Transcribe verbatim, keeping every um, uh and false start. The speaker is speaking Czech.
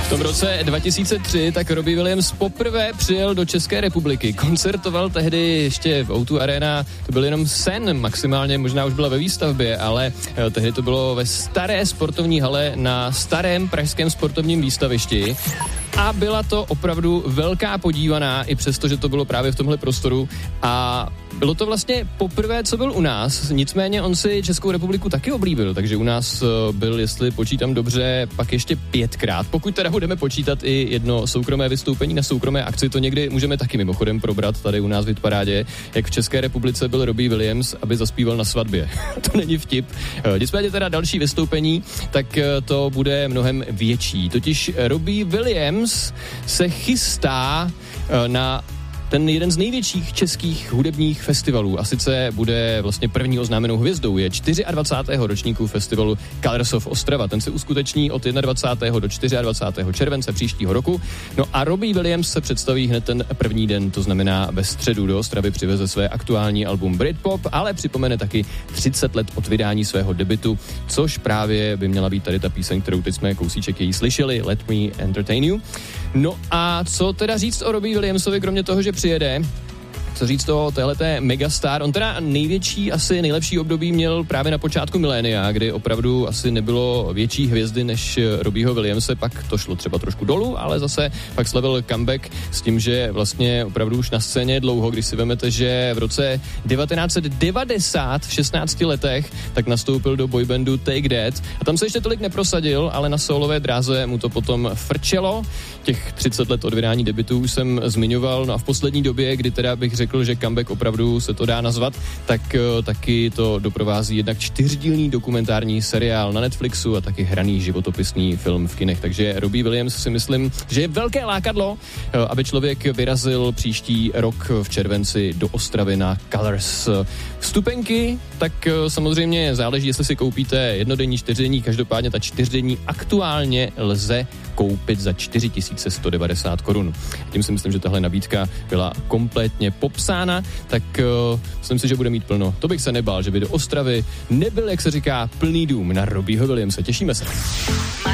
V tom roce dva tisíce tři tak Robbie Williams poprvé přijel do České republiky. Koncertoval tehdy ještě v O dva Arena, to byl jenom sen, maximálně možná už byla ve výstavbě, ale tehdy to bylo ve staré sportovní hale na starém pražském sportovním výstavišti. A byla to opravdu velká podívaná, i přesto, že to bylo právě v tomhle prostoru. A bylo to vlastně poprvé, co byl u nás, nicméně on si Českou republiku taky oblíbil, takže u nás byl, jestli počítám dobře, pak ještě pětkrát. Pokud teda budeme počítat i jedno soukromé vystoupení na soukromé akci, to někdy můžeme taky mimochodem probrat tady u nás v Hitparádě, jak v České republice byl Robbie Williams, aby zaspíval na svatbě. To není vtip. Nicméně teda další vystoupení, tak to bude mnohem větší. Totiž Robbie Williams se chystá na ten jeden z největších českých hudebních festivalů a sice bude vlastně první oznámenou hvězdou, je dvacátého čtvrtého ročníku festivalu Colors of Ostrava. Ten se uskuteční od dvacátého prvního do dvacátého čtvrtého července příštího roku. No a Robbie Williams se představí hned ten první den, to znamená ve středu. Do Ostravy přiveze své aktuální album Britpop, ale připomene taky třicet let od vydání svého debutu, což právě by měla být tady ta píseň, kterou teď jsme kousíček její slyšeli, Let Me Entertain You. No a co teda říct o Robbie Williamsovi, kromě toho, že přijede? Co říct o téhleté megastar? On teda největší, asi nejlepší období měl právě na počátku milénia, kdy opravdu asi nebylo větší hvězdy než Robbieho Williamse, pak to šlo třeba trošku dolů, ale zase pak slavil comeback s tím, že vlastně opravdu už na scéně je dlouho, když si vemete, že v roce devatenáct set devadesát v šestnácti letech tak nastoupil do boybandu Take That a tam se ještě tolik neprosadil, ale na solové dráze mu to potom frčelo. Těch třicet let od vydání debutu už jsem zmiňoval, no a v poslední době, kdy teda bych řekl, že comeback opravdu se to dá nazvat, tak uh, taky to doprovází jednak čtyřdílný dokumentární seriál na Netflixu a taky hraný životopisný film v kinech. Takže Robbie Williams si myslím, že je velké lákadlo, uh, aby člověk vyrazil příští rok v červenci do Ostravy na Colors. Vstupenky, tak uh, samozřejmě záleží, jestli si koupíte jednodenní, čtyřdenní, každopádně ta čtyřdenní aktuálně lze koupit za čtyři tisíce sto devadesát korun. Tím si myslím, že tahle nabídka byla kompletně popsána, tak uh, myslím si, že bude mít plno. To bych se nebál, že by do Ostravy nebyl, jak se říká, plný dům na Robbieho Williamse. Těšíme se.